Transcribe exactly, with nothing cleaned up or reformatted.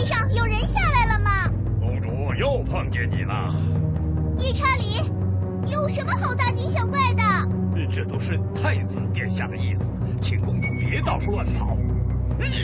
地上有人下来了吗？ 公主又碰见你了。 夜叉里，有什么好大惊小怪的？ 这都是太子殿下的意思，请公主别到处乱跑。嗯